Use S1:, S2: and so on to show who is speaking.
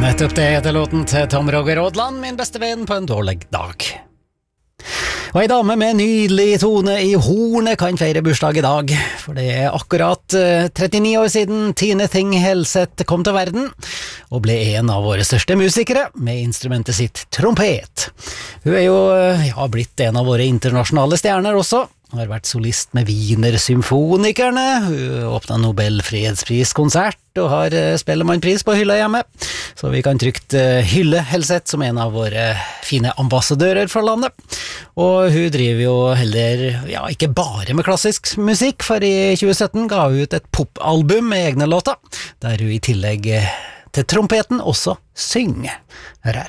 S1: Nettopp det heter låten til Tom Roger Aadland, min beste venn på en dårlig dag. Og ei dame med nydelig tone i hornet kan feire bursdag i dag, for det er akkurat 39 år siden Tine Thing Helseth kom til verden, og ble en av våre største musikere med instrumentet sitt trompet. Hun er jo blitt en av våre internasjonale stjerner også. Hun har vært solist med Wiener Symfonikerne, hun åpnet Nobel fredspris-konsert og har Spellemannpris på hylla hjemme, så vi kan trygt hylle Helseth som en av våre fine ambassadører fra landet. Og hun driver jo heller, ikke bare med klassisk musikk, for i 2017 ga hun ut et popalbum med egne låter, der hun i tillegg til trompeten også synger. Hør her.